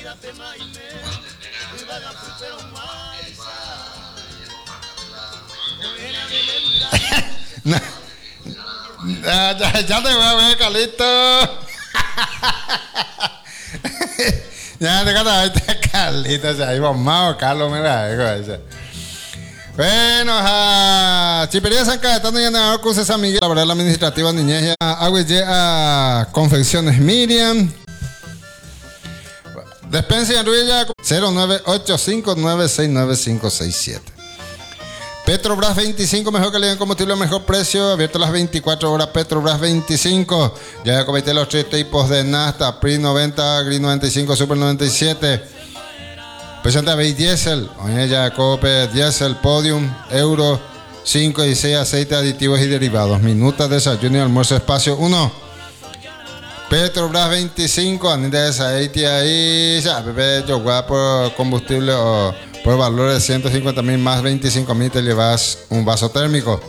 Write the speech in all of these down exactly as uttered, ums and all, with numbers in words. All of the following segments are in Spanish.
No. Ya, ya, ya te voy a ver, Carlito. Ya te contaste, Carlito. O sea, ahí vamos, Carlos, mira. Bueno, a Chipería San Cayetano y en Curso San Miguel, laboral administrativa niñez, a Confecciones Miriam. Despensa en Ruilla cero nueve ocho cinco nueve seis nueve cinco seis siete. Petrobras veinticinco, mejor calidad en combustible, mejor precio, abierto las veinticuatro horas. Petrobras veinticinco, ya comité los tres tipos de nafta, P R I noventa, Green noventa y cinco, Super noventa y siete. Presenta B I Diesel, oye ya Cope, Diesel, Podium, Euro cinco y seis, aceite, aditivos y derivados. Minutas, desayuno y almuerzo, espacio uno. Petrobras veinticinco, anida de aceite ahí, ya, bebé, yo voy por combustible o por valor de ciento cincuenta mil más veinticinco mil te llevas un vaso térmico.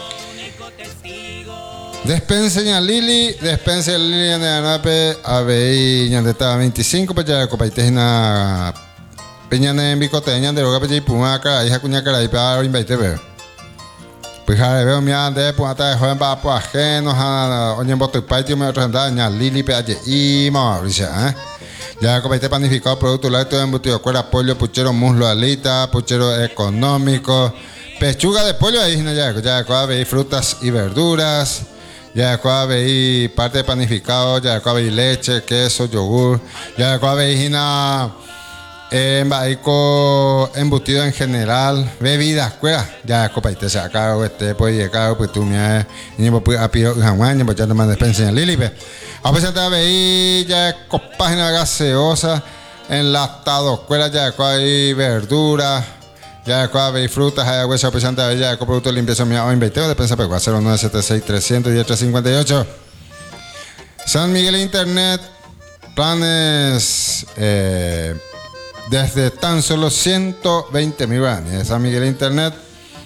Despensa en Lili, despensa en Lili en el Anape, A B I, en estaba veinticinco, pues ya copaiteina, peñana en bicoteña, de roga, pues ya pumaca, hija cuña cara y para invitar ver. Pues ya veo mi ande, pues hasta de joven para pues ajenos a oye boto y paitio me otro andar en Lili, pues allí y mauricia, ¿eh? Ya comité panificado, producto lácteo, embutido, cuera, pollo, puchero, muslo, alita, puchero económico, pechuga de pollo, ahí ya, ya, ya, veí frutas y verduras, ya, ya, veí parte de panificado, ya, ya, veí leche, queso, yogur, ya, ya, veí na, eh, embutido en general, bebidas, cuera, ya, comité, se acá, este, pues, llegar, pues tú me ni me puedes apiar, jamás, pues ya te mandas despensa en Lili, a veces te veí ya página gaseosa, enlatado, escuela ya hay verduras, ya hay frutas, hay hueso, a veces te veí ya con productos de limpieza mía o inviteo de pensa pegua cero nueve siete seis tres cero cero tres cinco ocho. San Miguel Internet, planes eh, desde tan solo ciento veinte mil guaraníes. San Miguel Internet.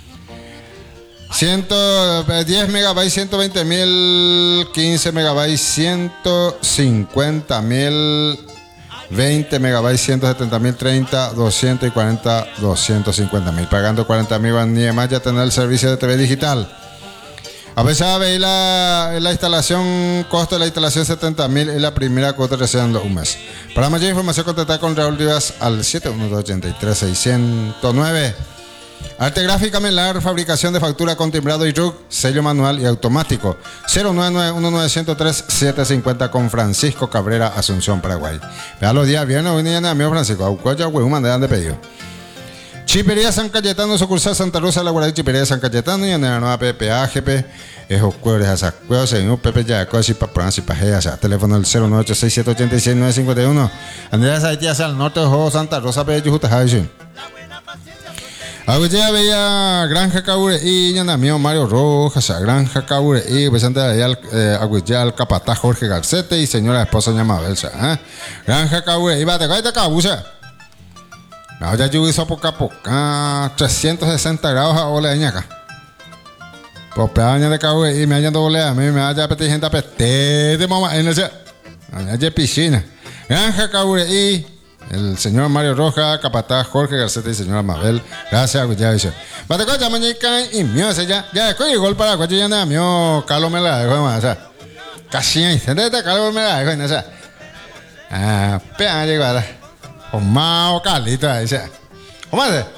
ciento diez megabytes, ciento veinte mil, quince megabytes, ciento cincuenta mil, veinte megabytes, ciento setenta mil, treinta, doscientos cuarenta, doscientos cincuenta mil. Pagando cuarenta mil ni más ya tener el servicio de T V digital. A pesar de la, la instalación, costo de la instalación setenta mil y la primera cuota recién un mes. Para mayor información contactar con Raúl Rivas al siete uno dos, ocho tres, seis cero nueve. Arte gráfica Melar, fabricación de factura con timbrado y R U C, sello manual y automático. cero nueve nueve uno nueve cero tres siete cinco cero con Francisco Cabrera, Asunción, Paraguay. Vea los días viernes, hoy día amigo Francisco, Aucoya, Huehuma, de dónde pedido. Chipería San Cayetano, sucursal Santa Rosa, la Guardia Chipería San Cayetano y en la nueva P P A G P, esos cueros, esas cuevas, en un Pepe ya, cosas y papas y pajeas, teléfono el cero nueve ocho seis siete ocho seis nueve cinco uno. Andrés Haití hacia el norte de Juego Santa Rosa, P Yujuta Haishun. Ahora veía Granja Caure y Yanamio Mario Rojas, Granja Caure y presente allá Agüilla al capataz Jorge Garcete y señora esposa llamada Belsa. ¿eh? Granja Caure y bate, cállate cabusa. No, ya yo hizo poca poca, trescientos sesenta grados a oleaña acá. Pues pedaña de Caure y me hayan doble a mí, me haya petit gente a pete de mamá en ese. Allá piscina. Granja Caure y el señor Mario Rojas, capataz Jorge Garcete y señora Mabel. Gracias, ya dice. Bate cocha mañana y mío ese ya. Ya después llegó el paraguayo ya nada mío. Carlos me la dejó más. O sea, casi ahí. ¿Entendés? Carlos me la dejó. O sea, ah, pea llegada. O más o Carlito dice. ¿Cómo hace?